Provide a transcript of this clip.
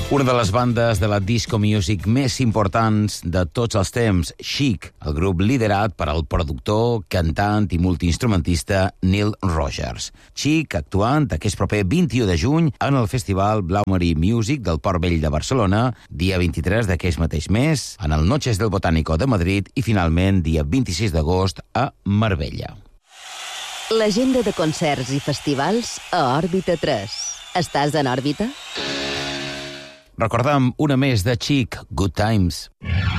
Una de les bandes de la disco music més importants de tots els temps, Chic, el grup liderat per al productor, cantant i multiinstrumentista Nile Rodgers. Chic actuant aquest proper 21 de juny en el Festival Blau Marí Music del Port Vell de Barcelona, dia 23 d'aquest mateix mes, en el Noches del Botánico de Madrid i finalment dia 26 d'agost a Marbella. L'agenda de concerts i festivals a Òrbita 3. Estàs en òrbita? Recordem una més de Chic, Good Times.